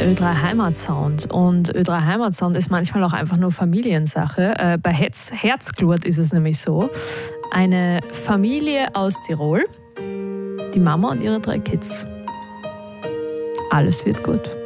Ö3 Heimatsound. Und Ö3 Heimatsound ist manchmal auch einfach nur Familiensache. Bei Herzglut ist es nämlich so, eine Familie aus Tirol, die Mama und ihre 3 Kids. Alles wird gut.